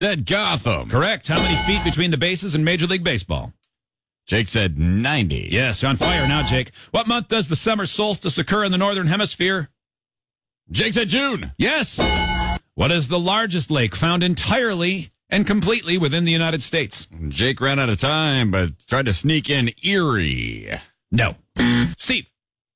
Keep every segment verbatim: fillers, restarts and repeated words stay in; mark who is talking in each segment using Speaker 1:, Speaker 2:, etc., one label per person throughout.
Speaker 1: Said Gotham.
Speaker 2: Correct. How many feet between the bases in Major League Baseball?
Speaker 1: Jake said ninety.
Speaker 2: Yes, you're on fire now, Jake. What month does the summer solstice occur in the Northern Hemisphere?
Speaker 1: Jake said June.
Speaker 2: Yes. What is the largest lake found entirely and completely within the United States?
Speaker 1: Jake ran out of time, but tried to sneak in Erie.
Speaker 2: No. Steve.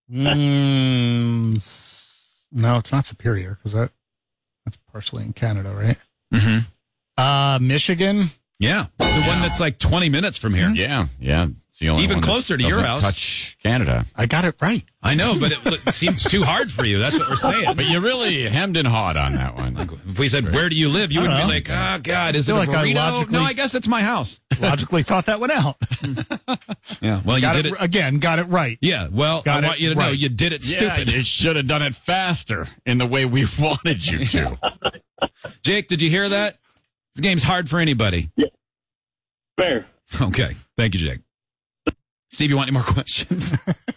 Speaker 3: Mm, s- no, it's not Superior because that that's partially in Canada, right?
Speaker 2: Mm-hmm.
Speaker 3: Uh, Michigan.
Speaker 2: Yeah. The
Speaker 1: Yeah.
Speaker 2: one that's like twenty minutes from here.
Speaker 1: Yeah, yeah. It's the only
Speaker 2: Even
Speaker 1: one that
Speaker 2: closer to your
Speaker 1: doesn't
Speaker 2: house.
Speaker 1: Touch Canada.
Speaker 3: I got it right.
Speaker 2: I know, but it, it seems too hard for you. That's what we're saying.
Speaker 1: But you really hemmed and hawed on that one.
Speaker 2: If we said, where do you live? You
Speaker 3: I
Speaker 2: would
Speaker 3: don't
Speaker 2: be
Speaker 3: know.
Speaker 2: like, oh, God, is it
Speaker 3: feel
Speaker 2: a
Speaker 3: like I
Speaker 2: burrito?
Speaker 3: logically-
Speaker 2: No, I guess it's my house.
Speaker 3: Logically thought that one out.
Speaker 2: Yeah, well, you
Speaker 3: Got
Speaker 2: did
Speaker 3: it,
Speaker 2: it.
Speaker 3: again. Got it right.
Speaker 2: Yeah, well,
Speaker 3: Got
Speaker 2: I
Speaker 3: it
Speaker 2: want you to know
Speaker 3: right.
Speaker 2: you did it
Speaker 1: Yeah,
Speaker 2: stupid.
Speaker 1: you should have done it faster in the way we wanted you to.
Speaker 2: Jake, did you hear that? The game's hard for anybody.
Speaker 4: Fair.
Speaker 2: Okay. Thank you, Jake. Steve, you want any more questions?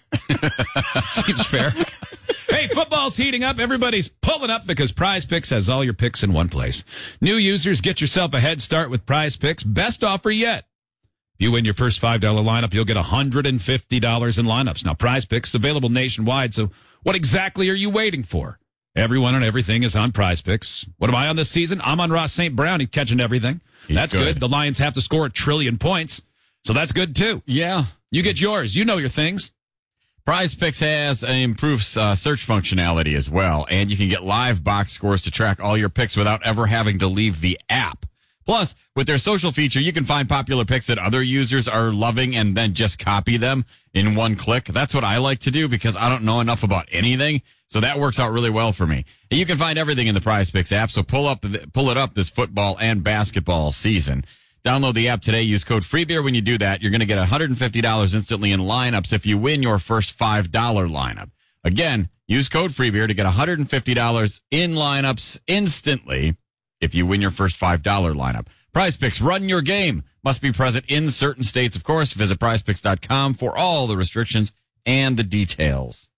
Speaker 2: Seems fair. Hey, football's heating up. Everybody's pulling up because Prize Picks has all your picks in one place. New users, get yourself a head start with Prize Picks. Best offer yet. If you win your first five dollar lineup, you'll get one hundred fifty dollars in lineups. Now, Prize Picks available nationwide, so what exactly are you waiting for? Everyone and everything is on Prize Picks. What am I on this season? I'm on Ross Saint Brown. He's catching everything.
Speaker 1: He's
Speaker 2: That's
Speaker 1: good.
Speaker 2: good. The Lions have to score a trillion points, so that's good, too.
Speaker 1: Yeah.
Speaker 2: You get yours. You know your things.
Speaker 1: Prize Picks has an improved uh, search functionality as well, and you can get live box scores to track all your picks without ever having to leave the app. Plus, with their social feature, you can find popular picks that other users are loving and then just copy them in one click. That's what I like to do because I don't know enough about anything, so that works out really well for me. And you can find everything in the Prize Picks app, so pull up, the, pull it up this football and basketball season. Download the app today. Use code FREEBEER when you do that. You're going to get one hundred fifty dollars instantly in lineups if you win your first five dollar lineup. Again, use code FREEBEER to get one hundred fifty dollars in lineups instantly if you win your first five dollar lineup. Prize Picks, run your game. Must be present in certain states, of course. Visit prize picks dot com for all the restrictions and the details.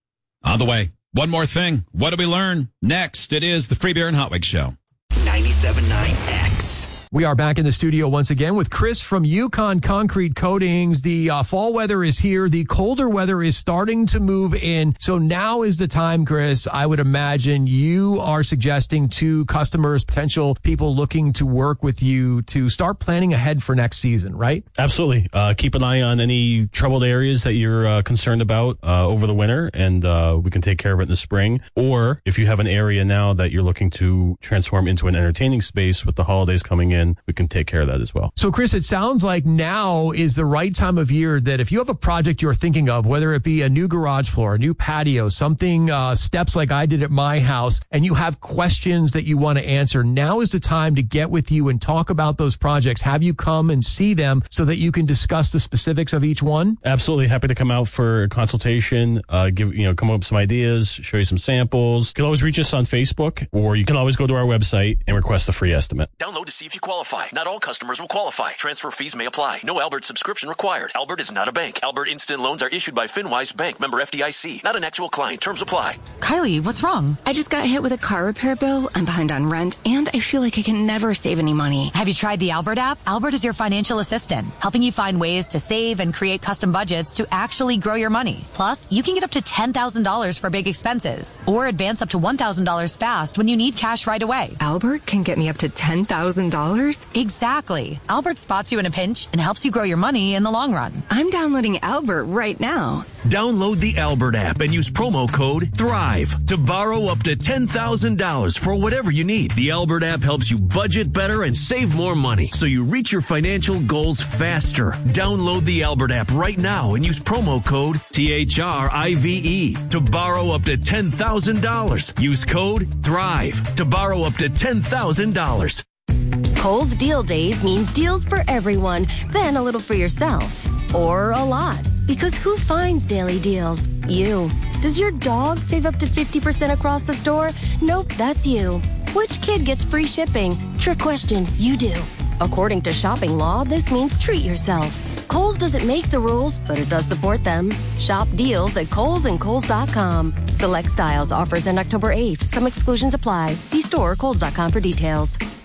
Speaker 2: On the way. One more thing. What do we learn? Next, it is the Free Beer and Hot Wings Show.
Speaker 5: ninety-seven point nine X.
Speaker 6: We are back in the studio once again with Chris from Yukon Concrete Coatings. The uh, fall weather is here. The colder weather is starting to move in. So now is the time, Chris. I would imagine you are suggesting to customers, potential people looking to work with you to start planning ahead for next season, right?
Speaker 7: Absolutely. Uh, keep an eye on any troubled areas that you're uh, concerned about uh, over the winter, and uh, we can take care of it in the spring. Or if you have an area now that you're looking to transform into an entertaining space with the holidays coming in, we can take care of that as well.
Speaker 6: So, Chris, it sounds like now is the right time of year that if you have a project you're thinking of, whether it be a new garage floor, a new patio, something, uh, steps like I did at my house, and you have questions that you want to answer, now is the time to get with you and talk about those projects. Have you come and see them so that you can discuss the specifics of each one?
Speaker 7: Absolutely. Happy to come out for a consultation, uh, give, you know, come up with some ideas, show you some samples. You can always reach us on Facebook, or you can always go to our website and request a free estimate.
Speaker 5: Download to see if you qualify. Not all customers will qualify. Transfer fees may apply. No Albert subscription required. Albert is not a bank. Albert Instant Loans are issued by FinWise Bank, member F D I C. Not an actual client. Terms apply.
Speaker 8: Kylie, what's wrong? I just got hit with a car repair bill. I'm behind on rent, and I feel like I can never save any money.
Speaker 9: Have you tried the Albert app? Albert is your financial assistant, helping you find ways to save and create custom budgets to actually grow your money. Plus, you can get up to ten thousand dollars for big expenses, or advance up to one thousand dollars fast when you need cash right away.
Speaker 8: Albert can get me up to ten thousand dollars?
Speaker 9: Exactly. Albert spots you in a pinch and helps you grow your money in the long run.
Speaker 8: I'm downloading Albert right now.
Speaker 5: Download the Albert app and use promo code THRIVE to borrow up to ten thousand dollars for whatever you need. The Albert app helps you budget better and save more money so you reach your financial goals faster. Download the Albert app right now and use promo code T H R I V E to borrow up to ten thousand dollars. Use code THRIVE to borrow up to ten thousand dollars.
Speaker 10: Kohl's Deal Days means deals for everyone, then a little for yourself. Or a lot. Because who finds daily deals? You. Does your dog save up to fifty percent across the store? Nope, that's you. Which kid gets free shipping? Trick question, you do. According to shopping law, this means treat yourself. Kohl's doesn't make the rules, but it does support them. Shop deals at Kohl's and Kohl's dot com. Select styles offers end October eighth. Some exclusions apply. See store or Kohl's dot com for details.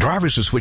Speaker 11: Drivers who switch